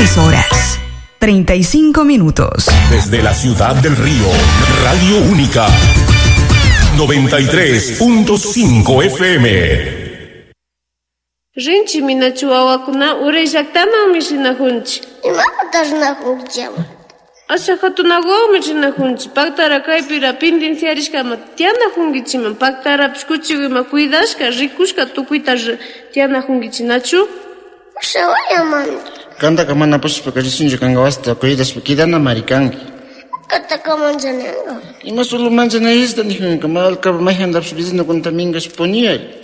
3 horas, 35 minutos. Desde la ciudad del Río, Radio Única, 93.5 FM. Rinchi minachu wawakuna uray llaqtamanmi rinahunchi. Imatash rinahunkillaman? Asha hatunawawmi rinahunchi. Paktara kaypira pendenciarishkama tiyanahunkichiman. Paktarapish kuchiwima cuidashka, rikushka tukuyta tiyanahunkichinachu. Shawayamani. Kantaka mana pushpaka risunchu kanga wasta cuidashpa kidana marikanki. Kataka manchanianga. Ima solo manchanayista nijunka, malka mayhandapsh bizina kuntamingash poniyari.